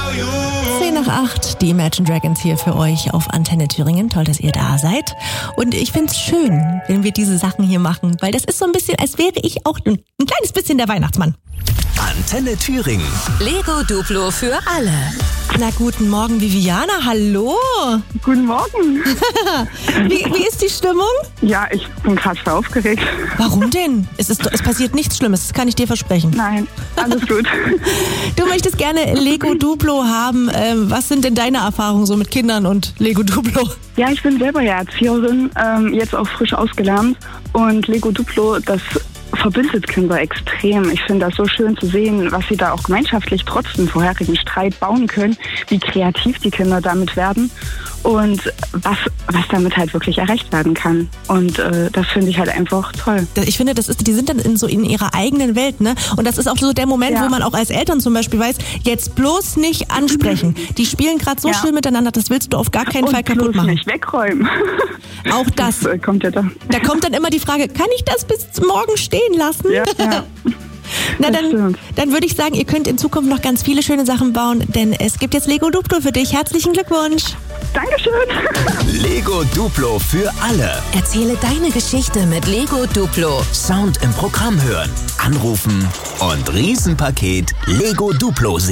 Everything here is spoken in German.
10:08, die Imagine Dragons hier für euch auf Antenne Thüringen. Toll, dass ihr da seid. Und ich find's schön, wenn wir diese Sachen hier machen, weil das ist so ein bisschen, als wäre ich auch ein kleines bisschen der Weihnachtsmann. Antenne Thüringen. Lego Duplo für alle. Na, guten Morgen, Viviana. Hallo. Guten Morgen. Wie ist die Stimmung? Ja, ich bin gerade voll aufgeregt. Warum denn? Es passiert nichts Schlimmes, das kann ich dir versprechen. Nein, alles gut. Du möchtest gerne Lego Duplo haben. Was sind denn deine Erfahrungen so mit Kindern und Lego Duplo? Ja, ich bin selber ja Erzieherin, jetzt auch frisch ausgelernt. Und Lego Duplo, das verbindet Kinder extrem. Ich finde das so schön zu sehen, was sie da auch gemeinschaftlich trotz dem vorherigen Streit bauen können, wie kreativ die Kinder damit werden und was damit halt wirklich erreicht werden kann. Und das finde ich halt einfach toll. Ich finde, die sind dann in ihrer eigenen Welt, ne? Und das ist auch so der Moment, wo man auch als Eltern zum Beispiel weiß, jetzt bloß nicht ansprechen. Die spielen gerade so schön miteinander, das willst du auf gar keinen Fall kaputt machen. Nicht wegräumen. Auch das. Kommt ja da. Da kommt dann immer die Frage, kann ich das bis morgen stehen lassen? Ja. Na, dann würde ich sagen, ihr könnt in Zukunft noch ganz viele schöne Sachen bauen, denn es gibt jetzt Lego Duplo für dich. Herzlichen Glückwunsch. Dankeschön. Lego Duplo für alle. Erzähle deine Geschichte mit Lego Duplo. Sound im Programm hören, anrufen und Riesenpaket Lego Duplo